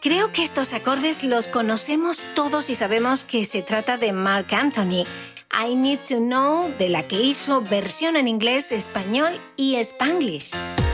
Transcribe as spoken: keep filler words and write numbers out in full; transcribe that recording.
Creo que estos acordes los conocemos todos y sabemos que se trata de Marc Anthony. I Need to Know, de la que hizo versión en inglés, español y spanglish.